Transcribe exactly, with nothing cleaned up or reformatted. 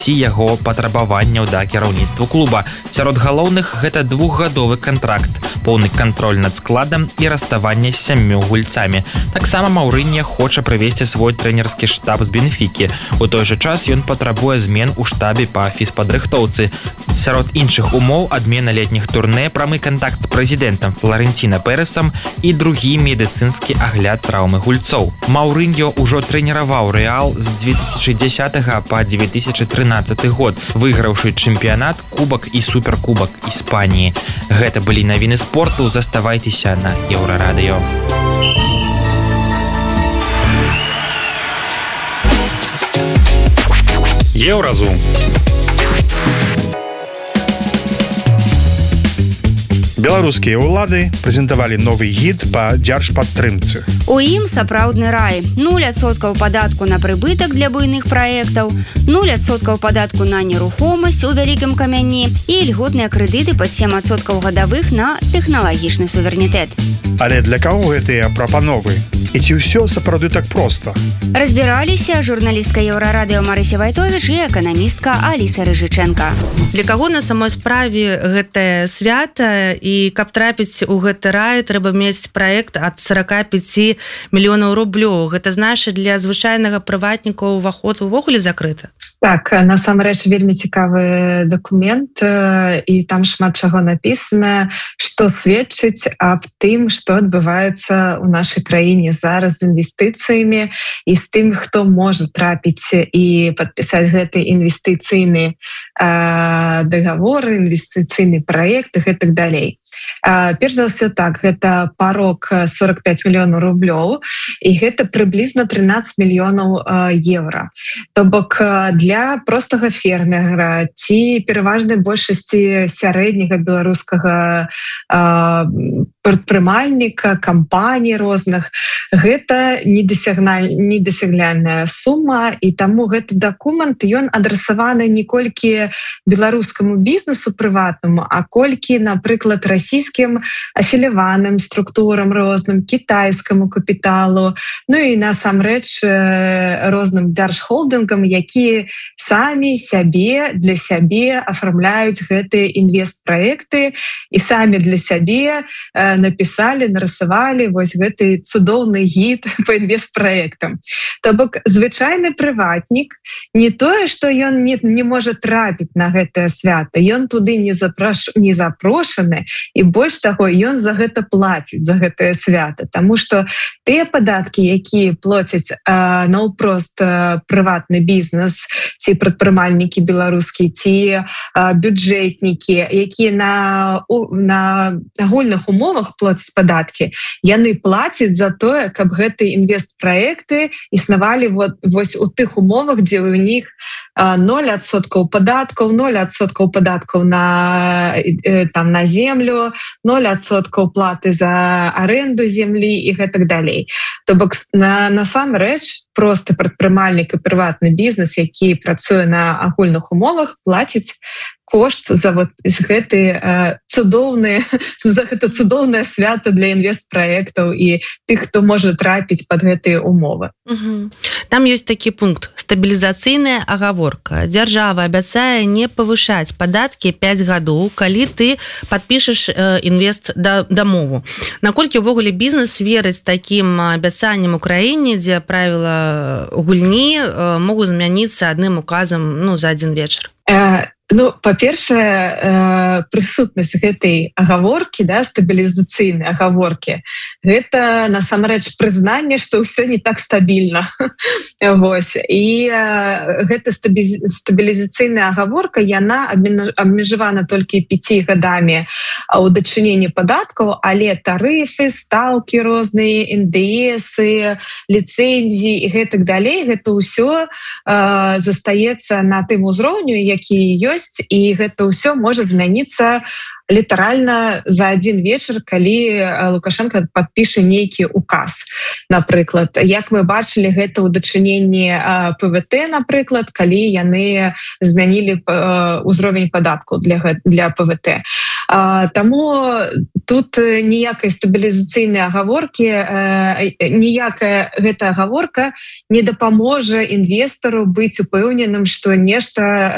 ці яго патрабаванняў да кіраўніцтва клуба. Сярод галоўных гэта двухгадовы кантракт, поўны кантроль над складам і раставанне з сямю гульцамі. Таксама Маурыньо хоча прывесці свой трэнерскі штаб з Бенфікі. У той жа час ён патрабуе змен у штабе па фізпадрыхтоўцы. Сярод іншых умоў адмена летніх турнэ, прамы кантакт з прэзідэнтам Флорентино Пересам і другі медыцынскі агляд траўмы гульцоў. Маурыньо ўжо трэніраваў Рэал з дзве тысячы дзесятага па дзве тысячы трынаццаты год, выйграўшы чэмпіянат, кубак і суперкубак Іспаніі. Гэта былі навіны спорту, заставайцеся на Еўрарадыё. Еўразум. Беларускія ўлады прэзентавалі новы гід па дзяржпадтрымцы. У ім сапраўдны рай. нуль адсоткаў падатку на прыбытак для буйных праектаў, нуль адсоткаў падатку на нерухомасць у вялікім камяні і льготныя крэдыты пад сем адсоткаў гадавых на тэхналагічны суверэнітэт. Але для каго гэтыя прапановы? І ці ўсё сапраўды так проста? Разбіраліся журналістка Еўрарадыё Марыся Вайтовіч і эканамістка Аліса Рыжыченка. Для каго на самой справе гэтае свята, і каб трапіць у гэты рай, трэба мець праект ад сорок пять мільёнаў рублёў. Гэта значыць, для звычайнага прыватніка ўваход увогуле закрыты? Так, насамрэч вельмі цікавы дакумент, і там шмат чаго напісана, што сведчыць аб тым, што адбываецца ў нашай краіне зараз з інвестыцыямі і з тым, хто можа трапіць і падпісаць гэты інвестыцыйны дагавор, інвестыцыйны праект і гэтак далей. Перш за ўсё так, гэта парог сорок пять мільёнаў рублёў, і гэта прыблізна трынаццаць мільёнаў еўра. То бок для простага фермера ці пераважнай большасці сярэдняга беларускага прадпрымальніка, кампаній розных, гэта недасягляльная сума, і таму гэты дакумент, ён адрасаваны не колькі беларускаму бізнесу прыватнаму, а колькі, напрыклад, расійскім афіляваным структурам розным, кітайскаму капіталу, ну і насамрэч розным дзяржхолдынгам, якія самі сябе для сябе афармляюць гэтыя інвестпраекты і самі для сябе напісалі, нарысавалі вось гэты цудоўны гід па інвестпраектам. То бок звычайны прыватнік не тое, што ён не, не можа трапіць на гэтае свята, ён туды не, запраш... не запрошаны, і больш таго, ён за гэта плаціць, за гэтае свята, таму што тыя падаткі, якія плоцяць наўпрост прыватны бізнес, ці прадпрымальнікі беларускія, ці бюджэтнікі, якія на, на агульных умовах плоцяць падаткі, яны плацяць за тое, каб гэтыя інвестпраекты існавалі вот, вось у тых умовах, дзе ў них ноль адсоткаў падаткаў, ноль адсоткаў падаткаў на, там, на землю, ноль адсоткаў платы за аренду землі і гэтак далей. То бок на, насамрэч просты прадпрымальнік і прыватны бізнес, які працуе на агульных умовах, плаціць кошт за вот гэты э, цудоўны, за гэта цудоўнае свята для інвестпраектаў і тых, хто можа трапіць пад гэтыя умовы. Угу. Там ёсць такі пункт: стабілізацыйная агаворка. Дзяржава абяцае не павышаць падаткі пять гадоў, калі ты падпішаш э, інвест да, дамову. Наколькі ўвогуле бізнес верыць такім абяцанням у краіне, дзе правіла гульні э, могуць змяніцца адным указам, ну, за адзін вечар? Э, Ну, па-першае, прысутнасць гэтай агаворкі, да, стабілізацыйнай агаворкі, гэта насамрэч прызнанне, што ўсё не так стабільна. Вось. І гэта стабілізацыйная агаворка, яна абмежавана толькі пяццю гадамі ў дачыненні падаткаў, але тарыфы, стаўкі розныя, эн дэ эсы, ліцэнзіі і гэтак далей, гэта ўсё застаецца на тым узроўню, які ёсць, і гэта ўсё можа змяніцца літаральна за адзін вечар, калі Лукашенко падпіша нейкі указ. Напрыклад, як мы бачылі гэта ў дачыненні пэ вэ тэ, напрыклад, калі яны змянілі ўзровень падаткаў для, для пэ вэ тэ. Таму тут ніякай стабілізацыйнай агаворкі, ніякая гэта агаворка не дапаможа інвестару быць упэўненым, што нешта